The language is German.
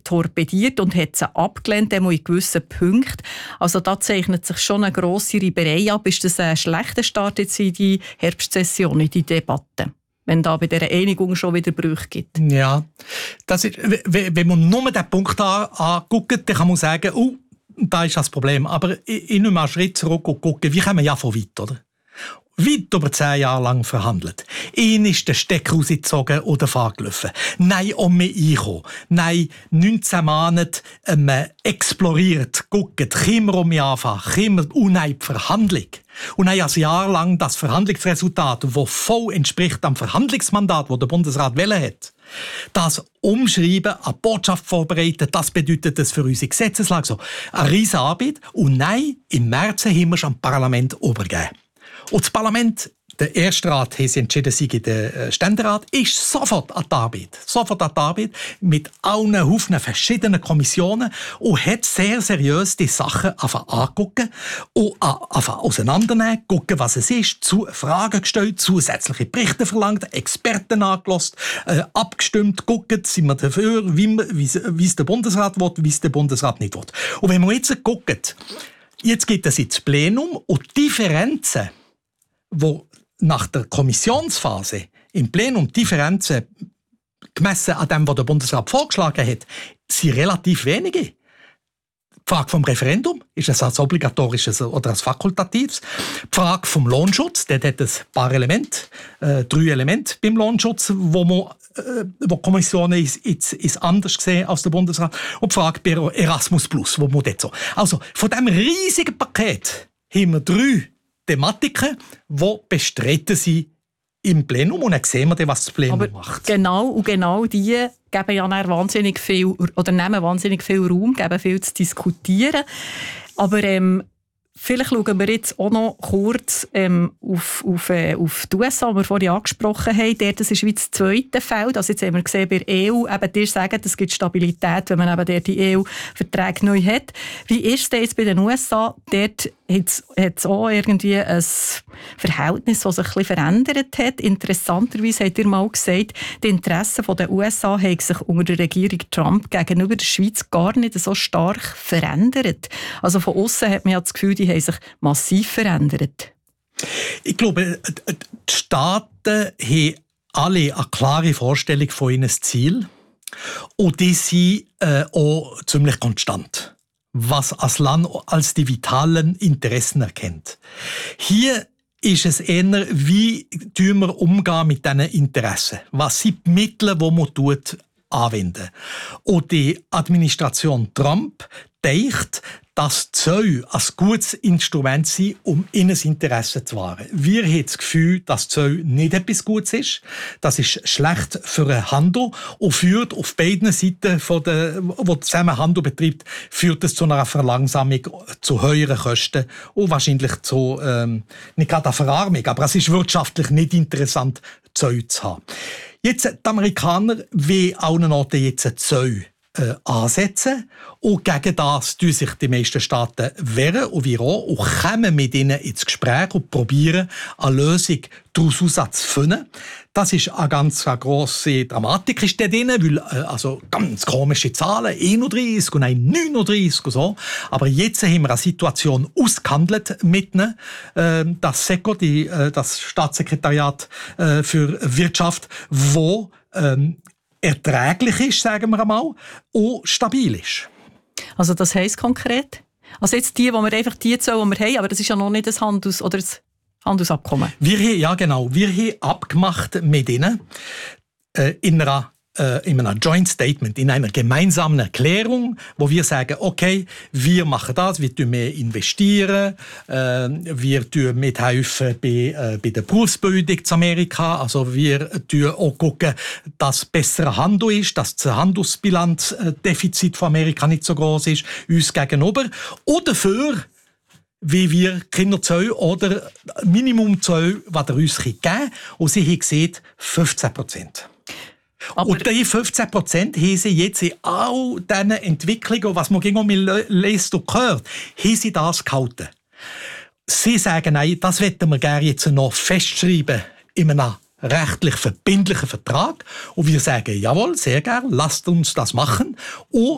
torpediert und hat sie abgelehnt, in gewissen Punkten. Also da zeichnet sich schon eine grosse Reiberei ab. Ist das ein schlechter Start jetzt in die Herbstsession, in die Debatte? Wenn da bei dieser Einigung schon wieder Brüche gibt. Ja, das ist, wenn man nur den Punkt anguckt, dann kann man sagen, da ist das Problem. Aber ich nehme mal einen Schritt zurück und gucke, wie kommen wir ja von weit, oder? Weit über 10 Jahre lang verhandelt. Ihn ist der Stecker rausgezogen oder gelaufen. Nein, mir einkommen. Nein, 19 Monate exploriert, guckt, können wir mich anfangen, nein, die Verhandlung. Und nein, ein Jahr lang das Verhandlungsresultat, das voll entspricht am Verhandlungsmandat, das der Bundesrat wählen hat. Das Umschreiben, eine Botschaft vorbereiten, das bedeutet das für unsere Gesetzeslage so. Eine riesige Arbeit. Und nein, im März haben wir es am Parlament übergeben. Und das Parlament, der erste Rat, hat entschieden, sei der Ständerat, ist sofort an die Arbeit. Sofort an die Arbeit mit allen Haufen verschiedenen Kommissionen und hat sehr seriös die Sachen angucken und auseinandernehmen, gucken, was es ist, Fragen gestellt, zusätzliche Berichte verlangt, Experten angelassen, abgestimmt, gucken, sind wir dafür, wie es der Bundesrat will, wie es der Bundesrat nicht will. Und wenn wir jetzt gucken, jetzt geht es ins Plenum und die Differenzen, wo nach der Kommissionsphase im Plenum Differenzen gemessen an dem, was der Bundesrat vorgeschlagen hat, sind relativ wenige. Die Frage vom Referendum, ist es als obligatorisches oder als fakultatives? Die Frage vom Lohnschutz, der hat ein paar Elemente, 3 Elemente beim Lohnschutz, wo Kommissionen ist anders gesehen als der Bundesrat. Und die Frage bei Erasmus+, wo man dort so. Also von diesem riesigen Paket haben wir 3 Thematiken, die bestritten sind im Plenum. Und dann sehen wir, was das Plenum macht. Genau die geben ja wahnsinnig viel, oder nehmen wahnsinnig viel Raum, geben viel zu diskutieren. Aber vielleicht schauen wir jetzt auch noch kurz auf die USA, die wir vorhin angesprochen haben. Das ist wie das zweite Feld. Also jetzt haben wir gesehen, bei der EU, eben, die sagen, es gibt Stabilität, wenn man eben die EU-Verträge neu hat. Wie ist es jetzt bei den USA? Dort hat es auch irgendwie ein Verhältnis, das sich ein bisschen verändert hat. Interessanterweise habt ihr mal gesagt, die Interessen der USA haben sich unter der Regierung Trump gegenüber der Schweiz gar nicht so stark verändert. Also von außen hat man ja das Gefühl, die haben sich massiv verändert. Ich glaube, die Staaten haben alle eine klare Vorstellung von ihrem Ziel und die sind auch ziemlich konstant, was das Land als die vitalen Interessen erkennt. Hier ist es eher, wie wir umgehen mit diesen Interessen. Was sind die Mittel, die man anwenden. Und die Administration Trump denkt, dass Zölle ein gutes Instrument sind, um ihnen Interesse zu wahren. Wir haben das Gefühl, dass Zölle nicht etwas Gutes ist. Das ist schlecht für den Handel und führt auf beiden Seiten, wo zusammen Handel betreibt, führt es zu einer Verlangsamung, zu höheren Kosten und wahrscheinlich zu, nicht gerade einer Verarmung, aber es ist wirtschaftlich nicht interessant, Zölle zu haben. Jetzt, die Amerikaner wollen allen Orten jetzt Zölle ansetzen und gegen das tun sich die meisten Staaten wehren und wir auch und kommen mit ihnen ins Gespräch und probieren eine Lösung daraus zu finden. Das ist eine ganz grosse Dramatik ist drin, weil also ganz komische Zahlen, 31 und 39 und so. Aber jetzt haben wir eine Situation ausgehandelt mit ihnen. Das SECO, das Staatssekretariat für Wirtschaft, wo erträglich ist, sagen wir einmal, und stabil ist. Also das heisst konkret? Also jetzt die wir einfach die Zölle, die wir haben, aber das ist ja noch nicht ein Handelsabkommen. Wir haben abgemacht mit ihnen in einem Joint Statement, in einer gemeinsamen Erklärung, wo wir sagen, okay, wir machen das, wir investieren, wir tun mithelfen bei der Berufsbildung in Amerika, also wir tun auch gucken, dass besserer Handel ist, dass das Handelsbilanzdefizit von Amerika nicht so groß ist, uns gegenüber. Und dafür, wie wir Kinderzölle oder Minimumzölle, was er uns geben kann. Und sie haben gesehen, 15%. Und die 15% haben sie jetzt in all diesen Entwicklungen, was man gegen mich liest und hört, haben sie das gehalten. Sie sagen, nein, das wollen wir gerne jetzt noch festschreiben in einem rechtlich verbindlichen Vertrag. Und wir sagen, jawohl, sehr gerne, lasst uns das machen. Und